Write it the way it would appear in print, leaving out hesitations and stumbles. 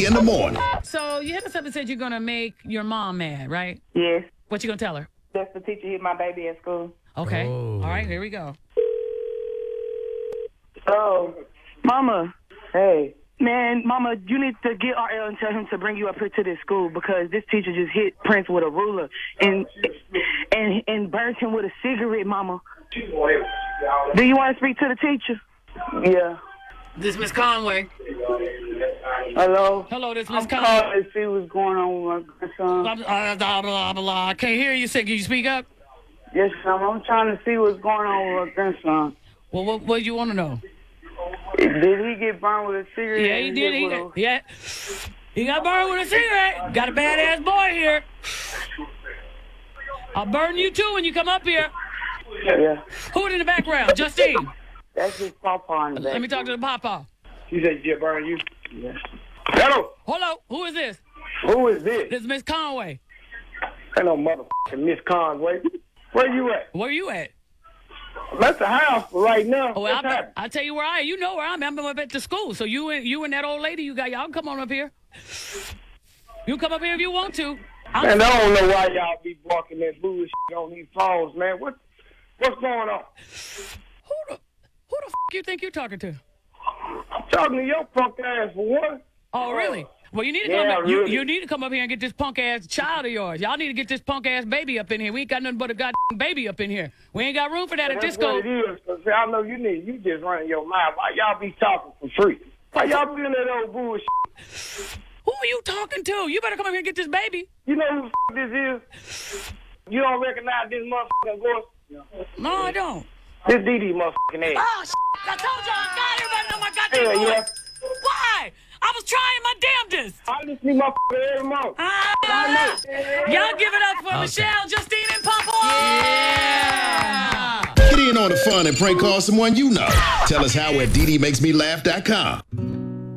in the morning. So you hit us up and said you're going to make your mom mad, right? Yes. What you going to tell her? That's the teacher hit my baby at school. Okay. Oh. All right, here we go. Oh, Mama. Hey, Man, Mama, you need to get RL and tell him to bring you up here to this school because this teacher just hit Prince with a ruler and burnt him with a cigarette, Mama. Do you want to speak to the teacher? yeah. This Miss Conway. Hello. Hello, this Miss I'm Conway. calling to see what's going on with my grandson. Blah, blah, blah. I can't hear you. Can you speak up? Yes, I'm trying to see what's going on with my grandson. Well, what do you want to know? Did he get burned with a cigarette? Yeah, he did. He got burned with a cigarette. Got a badass boy here. I'll burn you too when you come up here. Yeah. Who in the background? Justine. That's his papa in the back. Let me talk to the papa. You said you burn you? Yeah. Hello? Hello. Who is this? Who is this? This is Miss Conway. Ain't no motherfucking Miss Conway. Where you at? Where you at? I'm at the house right now. Oh, What's happening? I'll tell you where I am. You know where I'm at. I'm up at the school. So you and that old lady y'all come on up here. You come up here if you want to. Man, I don't know why y'all be walking that bullshit on these phones, man. What's going on? Who the f*** you think you're talking to? I'm talking to your punk ass for one. Oh, really? Well, you need to Yeah, come. really. You need to come up here and get this punk ass child of yours. Y'all need to get this punk ass baby up in here. We ain't got nothing but a goddamn baby up in here. We ain't got room for that at this That's school. what it is. 'Cause I know you just running your mouth. Why y'all be talking for free? Why y'all be in that old bullshit? Who are you talking to? You better come up here and get this baby. You know who the this is? You don't recognize this motherfucking voice? No, I don't. This Dee motherfucking ass. Oh, I told y'all, God, everybody know my goddamn Hell voice. yeah. Why? I was trying my damnedest. I listen to motherfucker every month. Y'all give it up for Michelle, Justine, and Papa. Get in on the fun and prank call someone you know. Tell us how at DDMakesMeLaugh.com.